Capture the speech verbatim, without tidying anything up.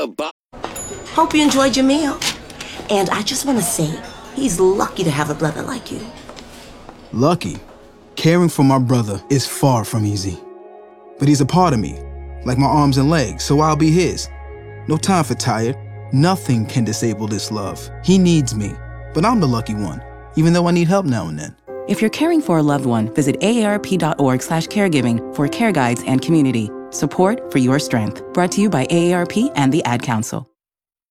bo- Hope you enjoyed your meal. And I just want to say, he's lucky to have a brother like you. Lucky? Caring for my brother is far from easy. But he's a part of me, like my arms and legs, so I'll be his. No time for tired. Nothing can disable this love. He needs me, but I'm the lucky one, even though I need help now and then. If you're caring for a loved one, visit A A R P dot org slash caregiving for care guides and community. Support for your strength. Brought to you by A A R P and the Ad Council.